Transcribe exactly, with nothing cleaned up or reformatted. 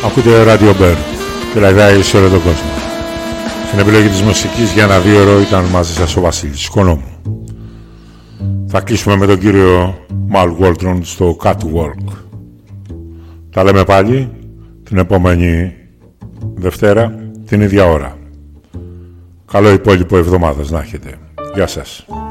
Ακούτε Radio Bird και λαϊδάει σε όλο τον κόσμο. Στην επιλογή της μουσικής για ένα δύο ώρο ήταν μαζί σας ο Βασίλης Οικονόμου. Θα κλείσουμε με τον κύριο Mal Waldron στο Catwalk. Τα λέμε πάλι την επόμενη Δευτέρα την ίδια ώρα. Καλό υπόλοιπο εβδομάδας να έχετε. Γεια σας.